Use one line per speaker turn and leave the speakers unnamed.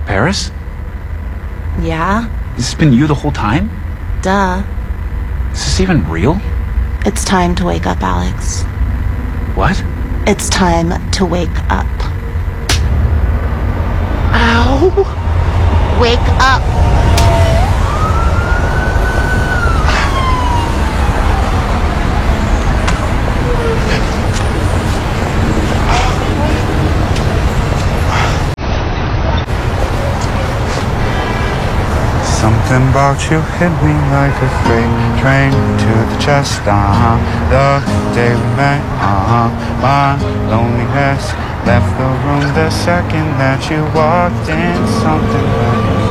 Paris?
Yeah?
This has been you the whole time?
Duh.
Is this even real?
It's time to wake up, Alex.
What?
It's time to wake up.
Ow!
Wake up!
Something about you hit me like a freight train to the chest, the day we met, my loneliness left the room the second that you walked in. Something about you